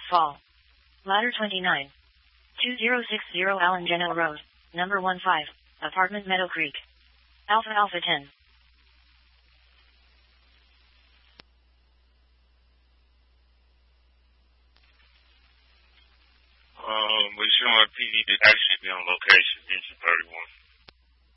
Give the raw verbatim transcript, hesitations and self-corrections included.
Fall. Ladder twenty-nine. two zero six zero Allen Geno Road, number one five, apartment Meadow Creek. Alpha Alpha ten. Um, we're showing P D to actually be on location, engine thirty-one.